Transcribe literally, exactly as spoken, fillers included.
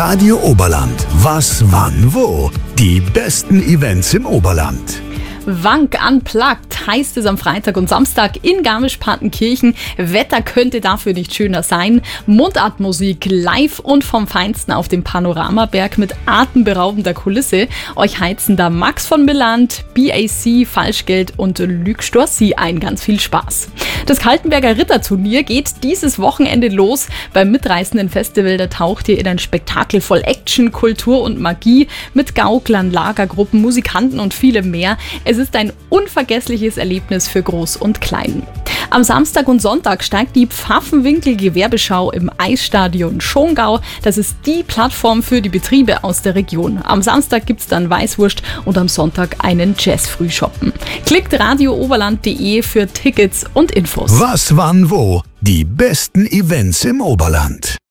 Radio Oberland. Was, wann, wo? Die besten Events im Oberland. Wank Unplugged heißt es am Freitag und Samstag in Garmisch-Partenkirchen. Wetter könnte dafür nicht schöner sein. Mundartmusik live und vom Feinsten auf dem Panoramaberg mit atemberaubender Kulisse. Euch heizen da Max von Milland, B A C, Falschgeld und Luc Storcy ein. Ganz viel Spaß. Das Kaltenberger Ritterturnier geht dieses Wochenende los. Beim mitreißenden Festival, da taucht ihr in ein Spektakel voll Action, Kultur und Magie mit Gauklern, Lagergruppen, Musikanten und vielem mehr. Es ist ein unvergessliches Erlebnis für Groß und Klein. Am Samstag und Sonntag steigt die Pfaffenwinkel-Gewerbeschau im Eisstadion Schongau. Das ist die Plattform für die Betriebe aus der Region. Am Samstag gibt es dann Weißwurst und am Sonntag einen Jazz-Frühschoppen. Klickt radio oberland punkt de für Tickets und Infos. Was, wann, wo? Die besten Events im Oberland.